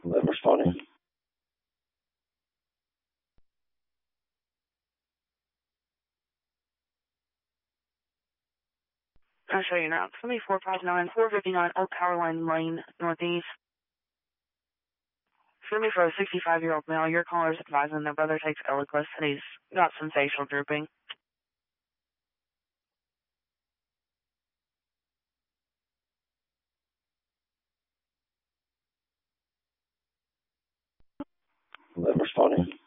That was funny. I'll show you now. 7459459 Old Power Line Lane, Northeast. Show me for a 65-year-old male. Your caller is advising their brother takes Eliquis and he's got some facial drooping. That was funny.